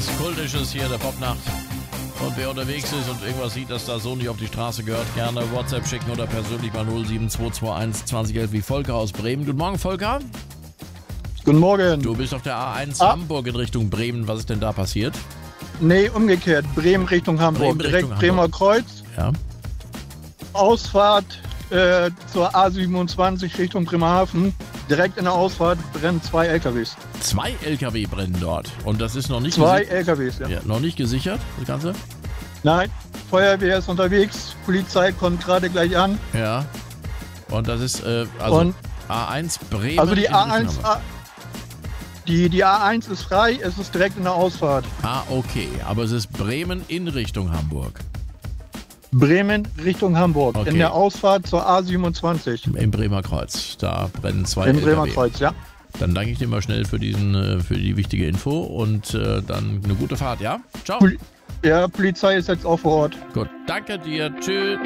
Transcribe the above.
was Kultisches hier, der Popnacht. Und wer unterwegs ist und irgendwas sieht, dass da so nicht auf die Straße gehört, gerne WhatsApp schicken oder persönlich mal 07221 2011 wie Volker aus Bremen. Guten Morgen, Volker. Guten Morgen. Du bist auf der A1 Hamburg in Richtung Bremen. Was ist denn da passiert? Nee, umgekehrt. Bremen Richtung Hamburg. Bremen Direkt Richtung Bremer Hamburg. Kreuz. Ja. Ausfahrt zur A27 Richtung Bremerhaven. Direkt in der Ausfahrt brennen 2 LKWs. 2 LKW brennen dort. Und das ist noch nicht 2 gesichert? LKWs, ja. Ja, noch nicht gesichert, das Ganze? Nein, Feuerwehr ist unterwegs. Polizei kommt gerade gleich an. Ja. Und das ist, Und A1 Bremen. also die in Richtung A1, Hamburg. die A1 ist frei, es ist direkt in der Ausfahrt. Okay. Aber es ist Bremen in Richtung Hamburg. Bremen Richtung Hamburg. Okay. In der Ausfahrt zur A27. Im Bremer Kreuz. Da brennen 2 Im LKW. Bremer Kreuz, ja. Dann danke ich dir mal schnell für die wichtige Info und dann eine gute Fahrt, ja? Ciao. Polizei ist jetzt auch vor Ort. Gut, danke dir. Tschüss.